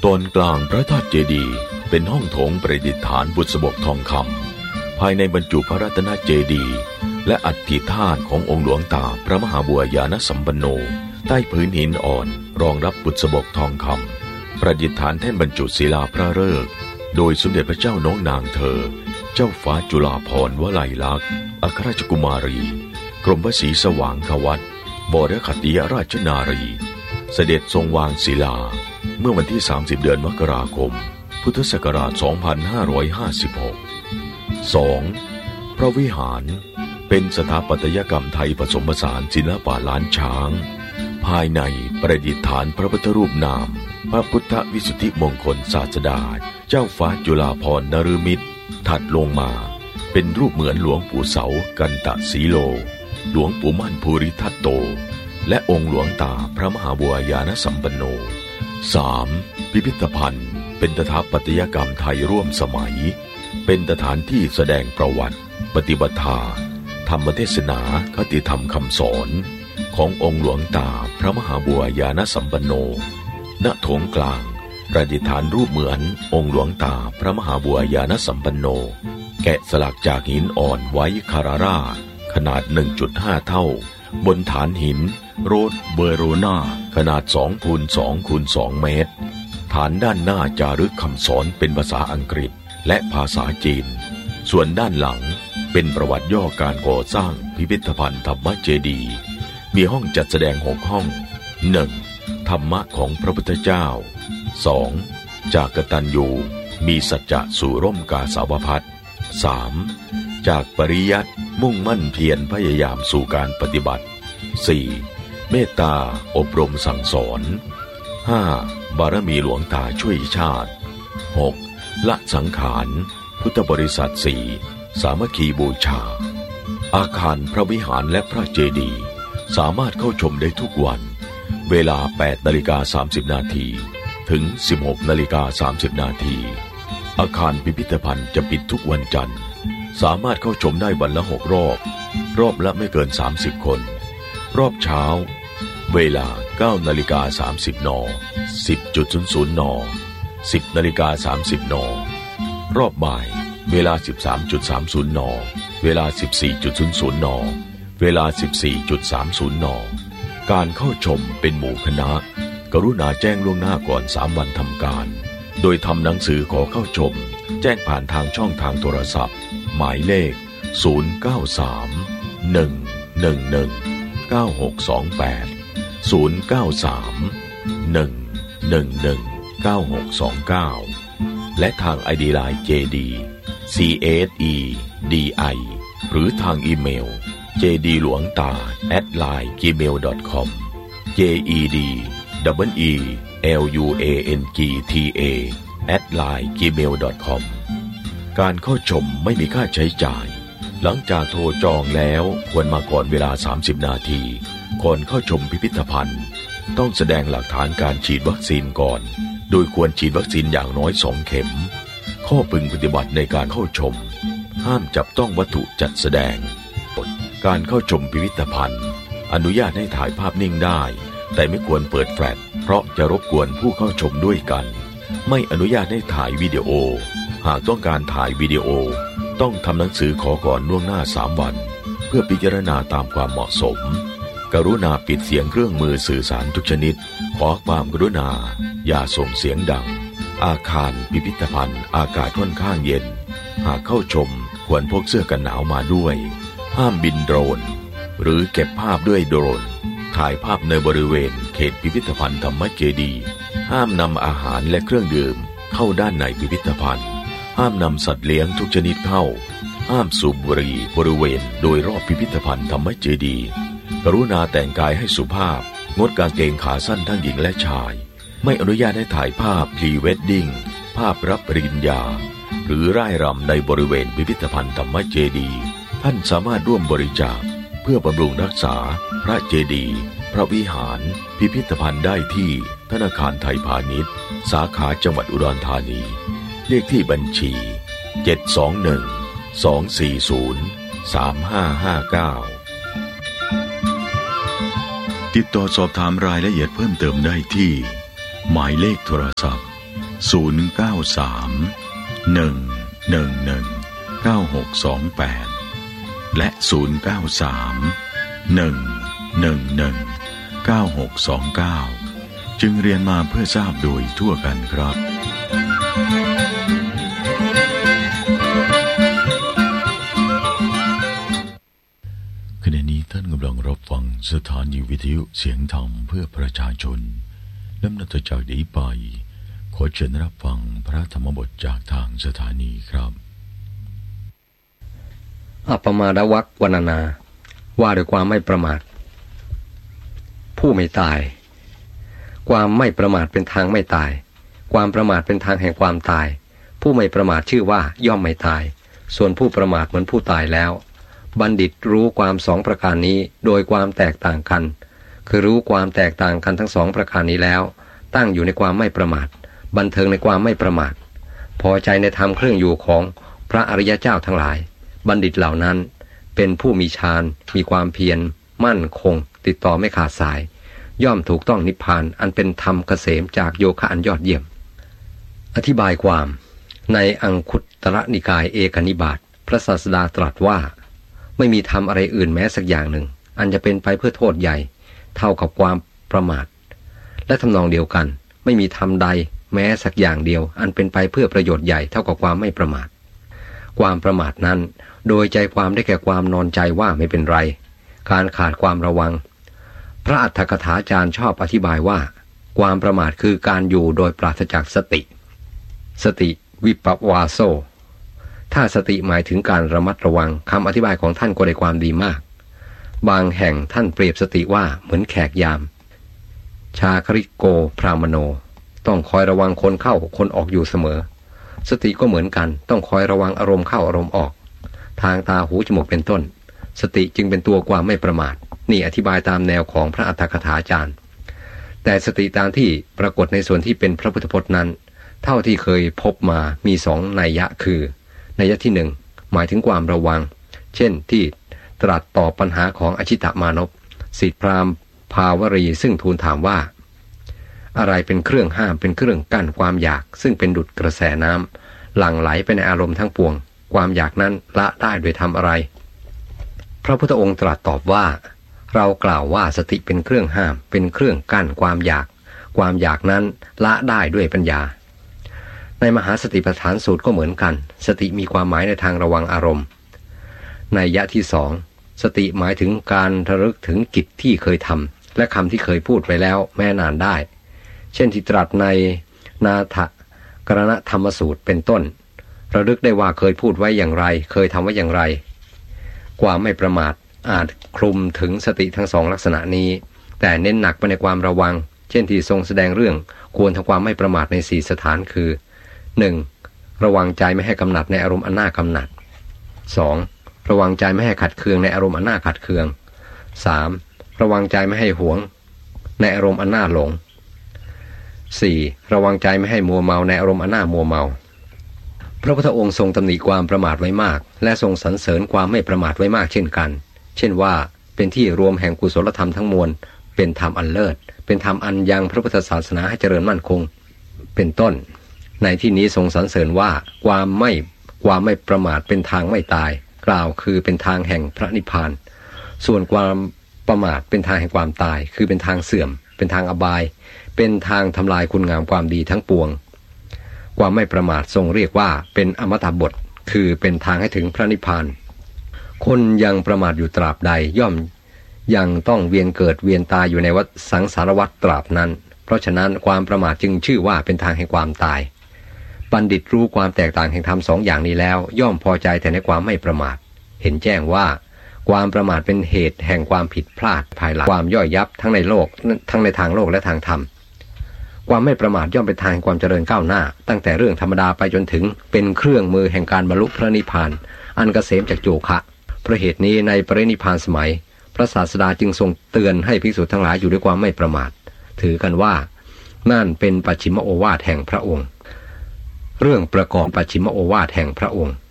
ตอนกลางพระธาตุเจดีย์เป็นห้องโถงประดิษฐานบุษบกทองคำภายในบรรจุพระรัตนเจดีย์และอัฐิธาตุขององค์หลวงตาพระมหาบัวยานสัมปันโนใต้พื้นหินอ่อนรองรับบุษบกทองคำประดิษฐานแท่นบรรจุศิลาพระฤกษ์โดยสมเด็จพระเจ้าน้องนางเธอเจ้าฟ้าจุฬาภรณ์วลัยลักษณ์อัครราชกุมารีกรมพระศรีสว่างควัตรบรคติยราชนารีเสด็จทรงวางศิลาเมื่อวันที่30เดือนมกราคมพุทธศักราช2556 2. พระวิหารเป็นสถาปัตยกรรมไทยผสมผสานศิลปะล้านช้างภายในประดิษฐานพระพุทธรูปนามพระพุทธวิสุทธิมงคลศาสดาเจ้าฟ้าจุฬาภรณ์นฤมิตรถัดลงมาเป็นรูปเหมือนหลวงปู่เสากันตสีโลหลวงปู่มั่นภูริทัตโตและองค์หลวงตาพระมหาบัวยานสัมปันโน 3. พิพิธภัณฑ์เป็นสถาปัตยกรรมไทยร่วมสมัยเป็นสถานที่แสดงประวัติปฏิบัติธรรมเทศนาคติธรรมคำสอนขององค์หลวงตาพระมหาบัวยานสัมปันโนณโถงกลางประดิษฐานรูปเหมือนองค์หลวงตาพระมหาบัวยานสัมปันโนแกะสลักจากหินอ่อนไว้คาราราขนาด 1.5 เท่าบนฐานหินโรดเบโรนาขนาด 2x2x2 เมตรฐานด้านหน้าจารึกคำสอนเป็นภาษาอังกฤษและภาษาจีนส่วนด้านหลังเป็นประวัติย่อการก่อสร้างพิพิธภัณฑ์ธรรมเจดีย์มีห้องจัดแสดง6ห้อง 1. ธรรมะของพระพุทธเจ้า 2. จากกตัญญูมีสัจจะสู่ร่มกาสาวพัส 3. จากปริยัติมุ่งมั่นเพียรพยายามสู่การปฏิบัติ 4. เมตตาอบรมสั่งสอน 5. บารมีหลวงตาช่วยชาติ 6. ละสังขารพุทธบริษัท 4. สามัคคีบูชาอาคารพระวิหารและพระเจดีย์สามารถเข้าชมได้ทุกวันเวลา 8:30 นาทีถึง 16:30 นาทีอาคารพิพิธภัณฑ์จะปิดทุกวันจันทร์สามารถเข้าชมได้วันละ6 รอบรอบละไม่เกิน30 คนรอบเช้าเวลา 9:30 น. 10:00 น. 10:30 น. รอบบ่ายเวลา 13:30 น. เวลา 14:00 น. เวลา 14:30 น. การเข้าชมเป็นหมู่คณะกรุณาแจ้งล่วงหน้าก่อน3 วันทำการโดยทำหนังสือขอเข้าชมแจ้งผ่านทางช่องทางโทรศัพท์หมายเลข 093-111-9628 และทาง ID Line JD CSEDI หรือทางอีเมล jdluangta@line.gmail.com jedluangta@line.gmail.com การเข้าชมไม่มีค่าใช้จ่ายหลังจากโทรจองแล้วควรมาก่อนเวลา30 นาทีก่อนเข้าชมพิพิธภัณฑ์ต้องแสดงหลักฐานการฉีดวัคซีนก่อนโดยควรฉีดวัคซีนอย่างน้อย2 เข็มข้อพึงปฏิบัติในการเข้าชมห้ามจับต้องวัตถุจัดแสดงการเข้าชมพิพิธภัณฑ์อนุญาตให้ถ่ายภาพนิ่งได้แต่ไม่ควรเปิดแฟลชเพราะจะรบกวนผู้เข้าชมด้วยกันไม่อนุญาตให้ถ่ายวิดีโอหากต้องการถ่ายวิดีโอต้องทำหนังสือขอก่อนล่วงหน้า3 วันเพื่อพิจารณาตามความเหมาะสมกรุณาปิดเสียงเครื่องมือสื่อสารทุกชนิดขอความกรุณาอย่าส่งเสียงดังอาคารพิพิธภัณฑ์อากาศค่อนข้างเย็นหากเข้าชมควรพกเสื้อกันหนาวมาด้วยห้ามบินโดรนหรือเก็บภาพด้วยโดรนถ่ายภาพในบริเวณเขตพิพิธภัณฑ์ธรรมเจดีย์ห้ามนำอาหารและเครื่องดื่มเข้าด้านในพิพิธภัณฑ์ห้ามนำสัตว์เลี้ยงทุกชนิดเข้าห้ามสูบบุหรี่บริเวณโดยรอบพิพิธภัณฑ์ธรรมเจดีย์กรุณาแต่งกายให้สุภาพงดกางเกงขาสั้นทั้งหญิงและชายไม่อนุญาตให้ถ่ายภาพพรีเวดดิ้งภาพรับปริญญาหรือร่ายรำในบริเวณพิพิธภัณฑ์ธรรมเจดีย์ท่านสามารถร่วมบริจาคเพื่อบำรุงรักษาพระเจดีย์พระวิหารพิพิธภัณฑ์ได้ที่ธนาคารไทยพาณิชย์สาขาจังหวัดอุดรธานีเลขที่บัญชี721-240-3559ติดต่อสอบถามรายละเอียดเพิ่มเติมได้ที่หมายเลขโทรศัพท์ 093-111-9628 และ 093-111-9629 จึงเรียนมาเพื่อทราบโดยทั่วกันครับขณะนี้ท่านกำลังรับฟังสถานีวิทยุเสียงธรรมเพื่อประชาชนลำดับต่อจากนี้ไปขอเชิญรับฟังพระธรรมบทจากทางสถานีครับอัปปมาดวรรควรรณนาว่าด้วยความไม่ประมาทผู้ไม่ตายความไม่ประมาทเป็นทางไม่ตายความประมาทเป็นทางแห่งความตายผู้ไม่ประมาทชื่อว่าย่อมไม่ตายส่วนผู้ประมาทเหมือนผู้ตายแล้วบัณฑิตรู้ความสองประการนี้โดยความแตกต่างกันคือรู้ความแตกต่างกันทั้งสองประการนี้แล้วตั้งอยู่ในความไม่ประมาทบันเทิงในความไม่ประมาทพอใจในธรรมเครื่องอยู่ของพระอริยเจ้าทั้งหลายบัณฑิตเหล่านั้นเป็นผู้มีฌานมีความเพียรมั่นคงติดต่อไม่ขาดสายย่อมถูกต้องนิพพานอันเป็นธรรมเกษมจากโยคะอันยอดเยี่ยมอธิบายความในอังคุตตรนิกายเอกนิบาตพระศาสดาตรัสว่าไม่มีธรรมอะไรอื่นแม้สักอย่างหนึ่งอันจะเป็นไปเพื่อโทษใหญ่เท่ากับความประมาทและทำนองเดียวกันไม่มีธรรมใดแม้สักอย่างเดียวอันเป็นไปเพื่อประโยชน์ใหญ่เท่ากับความไม่ประมาทความประมาทนั้นโดยใจความได้แก่ความนอนใจว่าไม่เป็นไรการขาดความระวังพระอัฏฐกถาจารย์ชอบอธิบายว่าความประมาทคือการอยู่โดยปราศจากสติวิปวาโสถ้าสติหมายถึงการระมัดระวังคำอธิบายของท่านก็ได้ความดีมากบางแห่งท่านเปรียบสติว่าเหมือนแขกยามชาคริโกพรามโนต้องคอยระวังคนเข้าคนออกอยู่เสมอสติก็เหมือนกันต้องคอยระวังอารมณ์เข้าอารมณ์ออกทางตาหูจมูกเป็นต้นสติจึงเป็นตัวความไม่ประมาทนี่อธิบายตามแนวของพระอัฏฐกถาจารย์แต่สติตามที่ปรากฏในส่วนที่เป็นพระพุทธพจน์นั้นเท่าที่เคยพบมามีสองนัยยะคือนัยยะที่หนึ่งหมายถึงความระวังเช่นที่ตรัสตอบปัญหาของอชิตมานพศิษย์พราหมณ์ภาวรีซึ่งทูลถามว่าอะไรเป็นเครื่องห้ามเป็นเครื่องกั้นความอยากซึ่งเป็นดุจกระแสน้ำหลั่งไหลไปในอารมณ์ทั้งปวงความอยากนั้นละได้โดยทำอะไรพระพุทธองค์ตรัสตอบว่าเรากล่าวว่าสติเป็นเครื่องห้ามเป็นเครื่องกั้นความอยากนั้นละได้ด้วยปัญญาในมหาสติปัฏฐานสูตรก็เหมือนกันสติมีความหมายในทางระวังอารมณ์ในนัยยะที่สองสติหมายถึงการระลึกถึงกิจที่เคยทำและคำที่เคยพูดไว้แล้วแม้นานได้เช่นที่ตรัสในนาถกรณธรรมสูตรเป็นต้นระลึกได้ว่าเคยพูดไว้อย่างไรเคยทำไว้อย่างไรความไม่ประมาทอาจคลุมถึงสติทั้งสองลักษณะนี้แต่เน้นหนักไปในความระวังเช่นที่ทรงแสดงเรื่องควรทำความไม่ประมาทใน4สถานคือ 1. ระวังใจไม่ให้กำหนัดในอารมณ์อันน่ากำหนัด 2. ระวังใจไม่ให้ขัดเคืองในอารมณ์อันน่าขัดเคือง 3. ระวังใจไม่ให้หวงในอารมณ์อันน่าหลง 4. ระวังใจไม่ให้มัวเมาในอารมณ์อันน่ามัวเมาพระพุทธองค์ทรงตำหนิความประมาทไว้มากและทรงสรรเสริญความไม่ประมาทไว้มากเช่นกันเช่นว่าเป็นที่รวมแห่งกุศลธรรมทั้งมวลเป็นธรรมอันเลิศเป็นธรรมอันยังพระพุทธศาสนาให้เจริญมั่นคงเป็นต้นในที่นี้ทรงสรรเสริญว่าความไม่ประมาทเป็นทางไม่ตายกล่าวคือเป็นทางแห่งพระนิพพานส่วนความประมาทเป็นทางแห่งความตายคือเป็นทางเสื่อมเป็นทางอบายเป็นทางทำลายคุณงามความดีทั้งปวงความไม่ประมาททรงเรียกว่าเป็นอมตะบทคือเป็นทางให้ถึงพระนิพพานคนยังประมาทอยู่ตราบใดย่อมยังต้องเวียนเกิดเวียนตายอยู่ในวัฏสังสารวัฏตราบนั้นเพราะฉะนั้นความประมาทจึงชื่อว่าเป็นทางแห่งความตายบัณฑิตรู้ความแตกต่างแห่งธรรมสองอย่างนี้แล้วย่อมพอใจแต่ในความไม่ประมาทเห็นแจ้งว่าความประมาทเป็นเหตุแห่งความผิดพลาดภายหลังความย่อยยับทั้งในโลกทั้งในทางโลกและทางธรรมความไม่ประมาทย่อมเป็นทางแห่งความเจริญก้าวหน้าตั้งแต่เรื่องธรรมดาไปจนถึงเป็นเครื่องมือแห่งการบรรลุพระนิพพานอันเกษมจากโยคะเพราะเหตุนี้ในปรินิพพานสมัยพระศาสดาจึงทรงเตือนให้ภิกษุทั้งหลายอยู่ด้วยความไม่ประมาทถือกันว่านั่นเป็นปัจฉิมโอวาทแห่งพระองค์เรื่องประกอบปัจฉิมโอวาทแห่งพระองค์